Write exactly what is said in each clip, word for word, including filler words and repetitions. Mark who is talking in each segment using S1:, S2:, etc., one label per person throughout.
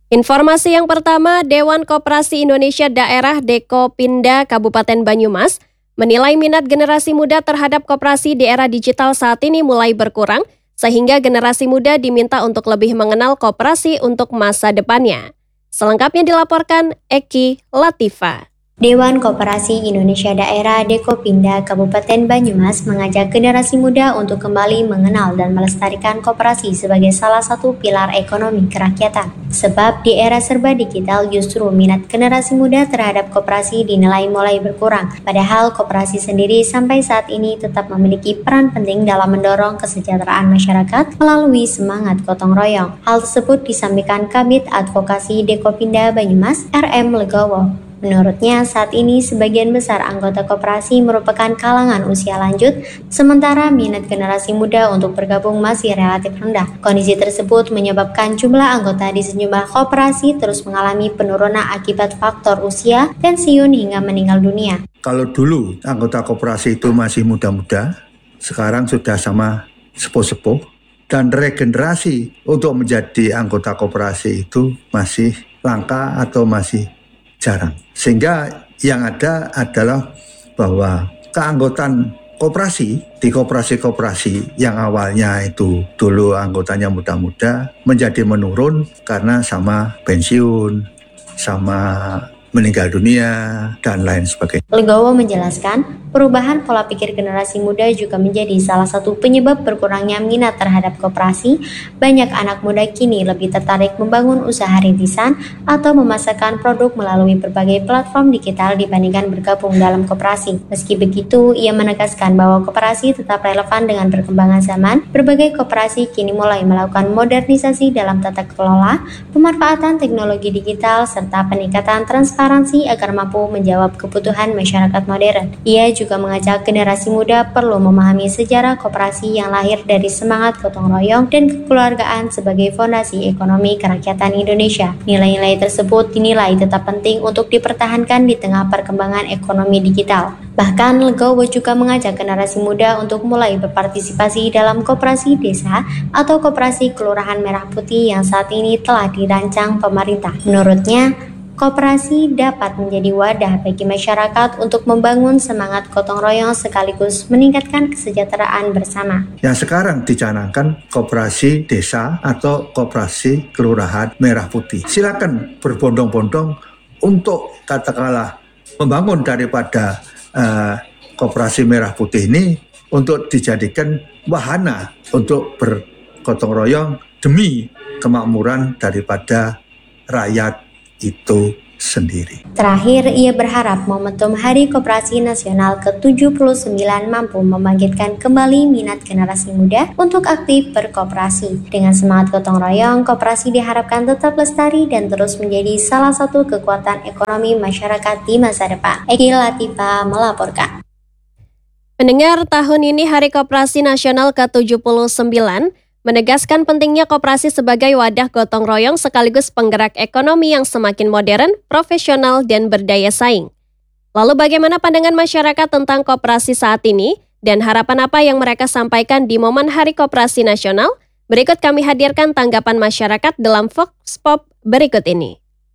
S1: Informasi yang pertama, Dewan Koperasi Indonesia Daerah Dekopinda Kabupaten Banyumas menilai minat generasi muda terhadap koperasi di era digital saat ini mulai berkurang, sehingga generasi muda diminta untuk lebih mengenal koperasi untuk masa depannya. Selengkapnya dilaporkan Eki Latifa.
S2: Dewan Koperasi Indonesia Daerah Dekopinda Kabupaten Banyumas mengajak generasi muda untuk kembali mengenal dan melestarikan koperasi sebagai salah satu pilar ekonomi kerakyatan. Sebab di era serba digital justru minat generasi muda terhadap koperasi dinilai mulai berkurang. Padahal koperasi sendiri sampai saat ini tetap memiliki peran penting dalam mendorong kesejahteraan masyarakat melalui semangat gotong royong. Hal tersebut disampaikan Kabid Advokasi Dekopinda Banyumas R M Legowo. Menurutnya, saat ini sebagian besar anggota koperasi merupakan kalangan usia lanjut, sementara minat generasi muda untuk bergabung masih relatif rendah. Kondisi tersebut menyebabkan jumlah anggota di sejumlah koperasi terus mengalami penurunan akibat faktor usia, pensiun hingga meninggal dunia.
S3: Kalau dulu anggota koperasi itu masih muda-muda, sekarang sudah sama sepuh-sepuh, dan regenerasi untuk menjadi anggota koperasi itu masih langka atau masih jarang. Sehingga yang ada adalah bahwa keanggotaan koperasi di koperasi-koperasi yang awalnya itu dulu anggotanya muda-muda menjadi menurun karena sama pensiun, sama meninggal dunia, dan lain sebagainya.
S2: Legowo menjelaskan, perubahan pola pikir generasi muda juga menjadi salah satu penyebab berkurangnya minat terhadap koperasi. Banyak anak muda kini lebih tertarik membangun usaha rintisan atau memasarkan produk melalui berbagai platform digital dibandingkan bergabung dalam koperasi. Meski begitu, ia menegaskan bahwa koperasi tetap relevan dengan perkembangan zaman. Berbagai koperasi kini mulai melakukan modernisasi dalam tata kelola, pemanfaatan teknologi digital, serta peningkatan transparansi agar mampu menjawab kebutuhan masyarakat modern. Ia juga mengajak generasi muda perlu memahami sejarah koperasi yang lahir dari semangat gotong royong dan kekeluargaan sebagai fondasi ekonomi kerakyatan Indonesia. Nilai-nilai tersebut dinilai tetap penting untuk dipertahankan di tengah perkembangan ekonomi digital. Bahkan Legowo juga mengajak generasi muda untuk mulai berpartisipasi dalam koperasi desa atau koperasi kelurahan Merah Putih yang saat ini telah dirancang pemerintah. Menurutnya, koperasi dapat menjadi wadah bagi masyarakat untuk membangun semangat gotong royong sekaligus meningkatkan kesejahteraan bersama.
S3: Yang sekarang dicanangkan koperasi desa atau koperasi kelurahan Merah Putih. Silakan berbondong-bondong untuk katakanlah membangun daripada uh, koperasi Merah Putih ini untuk dijadikan wahana untuk bergotong royong demi kemakmuran daripada rakyat itu sendiri.
S2: Terakhir, ia berharap momentum Hari Koperasi Nasional ke tujuh puluh sembilan mampu membangkitkan kembali minat generasi muda untuk aktif berkoperasi. Dengan semangat gotong royong, koperasi diharapkan tetap lestari dan terus menjadi salah satu kekuatan ekonomi masyarakat di masa depan. Eki Latifa melaporkan.
S1: Pendengar, tahun ini Hari Koperasi Nasional ke tujuh puluh sembilan menegaskan pentingnya koperasi sebagai wadah gotong royong sekaligus penggerak ekonomi yang semakin modern, profesional, dan berdaya saing. Lalu bagaimana pandangan masyarakat tentang koperasi saat ini dan harapan apa yang mereka sampaikan di momen Hari Koperasi Nasional? Berikut kami hadirkan tanggapan masyarakat dalam Vox Pop berikut ini.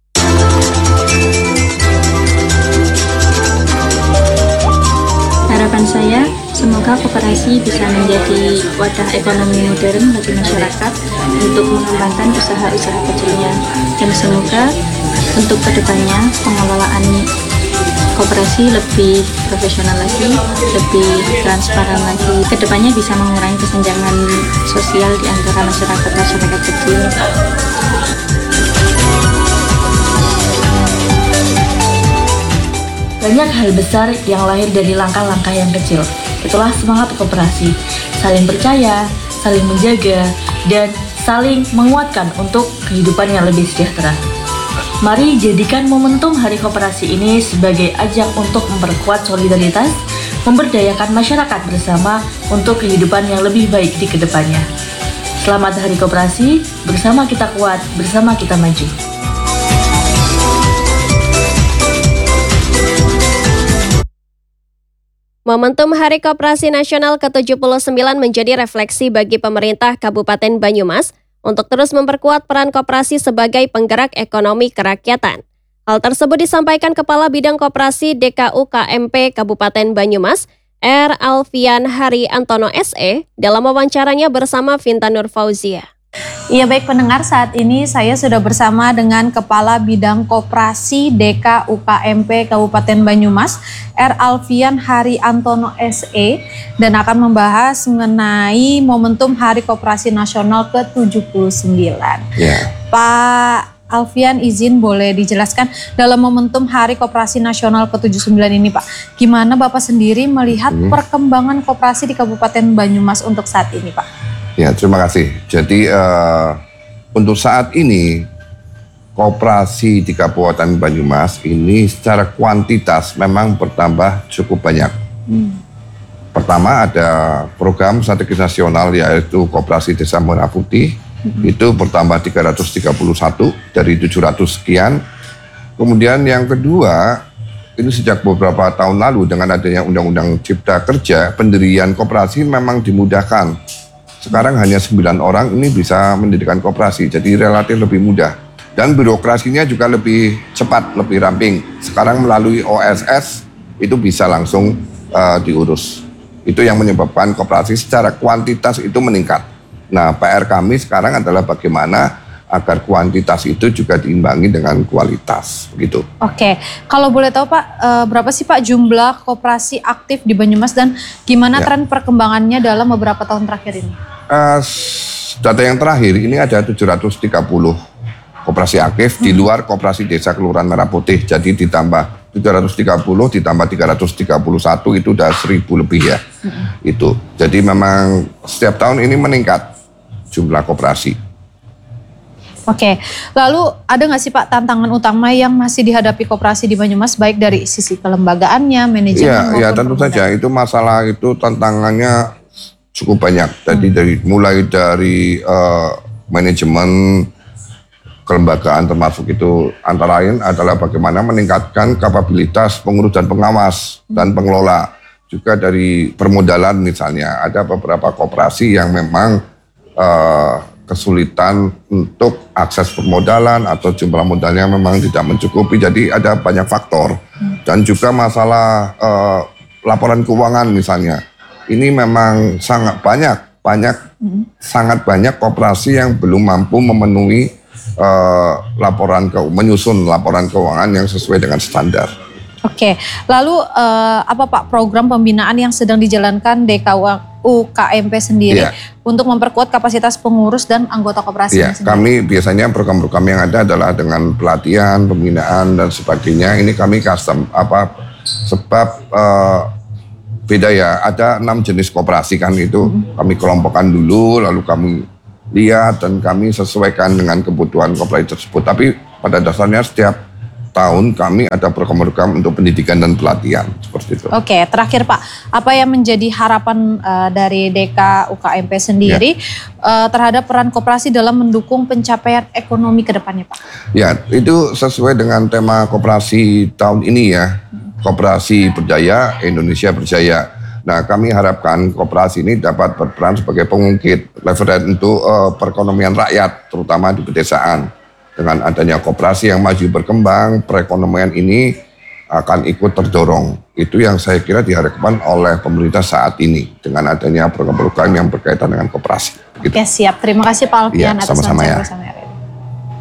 S4: Harapan saya, semoga koperasi bisa menjadi wadah ekonomi modern bagi masyarakat untuk mengembangkan usaha-usaha kecilnya. Dan semoga untuk kedepannya pengelolaan koperasi lebih profesional lagi, lebih transparan lagi. Kedepannya bisa mengurangi kesenjangan sosial di antara masyarakat-masyarakat kecil.
S5: Banyak hal besar yang lahir dari langkah-langkah yang kecil. Itulah semangat koperasi, saling percaya, saling menjaga, dan saling menguatkan untuk kehidupan yang lebih sejahtera. Mari jadikan momentum Hari Koperasi ini sebagai ajang untuk memperkuat solidaritas, memberdayakan masyarakat bersama untuk kehidupan yang lebih baik di kedepannya. Selamat Hari Koperasi, bersama kita kuat, bersama kita maju.
S1: Momentum Hari Koperasi Nasional ke tujuh puluh sembilan menjadi refleksi bagi pemerintah Kabupaten Banyumas untuk terus memperkuat peran koperasi sebagai penggerak ekonomi kerakyatan. Hal tersebut disampaikan Kepala Bidang Koperasi D K U K M P Kabupaten Banyumas, R. Alfian Hari Antono S E, dalam wawancaranya bersama Vinta Nur Fauzia.
S6: Iya baik pendengar, saat ini saya sudah bersama dengan Kepala Bidang Koperasi D K U K M P Kabupaten Banyumas, R. Alfian Hari Antono S E, dan akan membahas mengenai momentum Hari Koperasi Nasional ke tujuh puluh sembilan. Yeah. Pak Alfian, izin boleh dijelaskan dalam momentum Hari Koperasi Nasional ke tujuh puluh sembilan ini Pak, gimana Bapak sendiri melihat hmm. perkembangan koperasi di Kabupaten Banyumas untuk saat ini Pak?
S7: Ya, terima kasih. Jadi uh, untuk saat ini koperasi di Kabupaten Banyumas ini secara kuantitas memang bertambah cukup banyak. Hmm. Pertama ada program strategis nasional yaitu Koperasi Desa Merah Putih. Hmm. Itu bertambah tiga ratus tiga puluh satu dari tujuh ratus sekian. Kemudian yang kedua, ini sejak beberapa tahun lalu dengan adanya Undang-Undang Cipta Kerja, pendirian koperasi memang dimudahkan. Sekarang hanya sembilan orang ini bisa mendirikan koperasi, jadi relatif lebih mudah. Dan birokrasinya juga lebih cepat, lebih ramping. Sekarang melalui O S S itu bisa langsung uh, diurus. Itu yang menyebabkan koperasi secara kuantitas itu meningkat. Nah, P R kami sekarang adalah bagaimana agar kuantitas itu juga diimbangi dengan kualitas, begitu.
S6: Oke, kalau boleh tahu Pak, uh, berapa sih Pak jumlah koperasi aktif di Banyumas dan gimana ya. tren perkembangannya dalam beberapa tahun terakhir ini? Uh,
S7: data yang terakhir ini ada tujuh ratus tiga puluh koperasi aktif hmm. di luar koperasi desa Kelurahan Merah Putih. Jadi ditambah tujuh ratus tiga puluh ditambah tiga ratus tiga puluh satu itu udah seribu lebih ya. Hmm. Itu. Jadi memang setiap tahun ini meningkat jumlah koperasi.
S6: Oke, lalu ada nggak sih Pak tantangan utama yang masih dihadapi koperasi di Banyumas baik dari sisi kelembagaannya, manajemen?
S7: Iya, ya tentu saja itu masalah itu tantangannya cukup banyak. Jadi hmm. dari mulai dari uh, manajemen kelembagaan termasuk itu antara lain adalah bagaimana meningkatkan kapabilitas pengurus dan pengawas hmm. dan pengelola. Juga dari permodalan misalnya ada beberapa koperasi yang memang uh, kesulitan untuk akses permodalan atau jumlah modalnya memang tidak mencukupi. Jadi ada banyak faktor hmm. dan juga masalah uh, laporan keuangan misalnya. Ini memang sangat banyak, banyak, hmm. sangat banyak koperasi yang belum mampu memenuhi uh, laporan ke, menyusun laporan keuangan yang sesuai dengan standar.
S6: Oke, lalu uh, apa Pak program pembinaan yang sedang dijalankan D K U K M P sendiri yeah. untuk memperkuat kapasitas pengurus dan anggota koperasi
S7: yeah, sendiri? Kami biasanya program-program yang ada adalah dengan pelatihan, pembinaan dan sebagainya. Ini kami custom apa sebab uh, beda ya. Ada enam jenis koperasi kan itu mm-hmm. kami kelompokkan dulu, lalu kami lihat dan kami sesuaikan dengan kebutuhan koperasi tersebut. Tapi pada dasarnya setiap tahun kami ada program-program untuk pendidikan dan pelatihan seperti itu.
S6: Oke, terakhir Pak, apa yang menjadi harapan uh, dari D K U K M P sendiri ya. uh, terhadap peran koperasi dalam mendukung pencapaian ekonomi ke depannya Pak?
S7: Ya, itu sesuai dengan tema koperasi tahun ini ya, Koperasi Berjaya, Indonesia Berjaya. Nah, kami harapkan koperasi ini dapat berperan sebagai pengungkit leverage untuk uh, perekonomian rakyat, terutama di pedesaan. Dengan adanya koperasi yang maju berkembang, perekonomian ini akan ikut terdorong. Itu yang saya kira diharapkan oleh pemerintah saat ini dengan adanya program-program yang berkaitan dengan koperasi.
S6: Gitu. Oke, siap. Terima kasih Pak Alfian
S7: ya,
S6: atas
S7: sama-sama ya.
S6: bersama.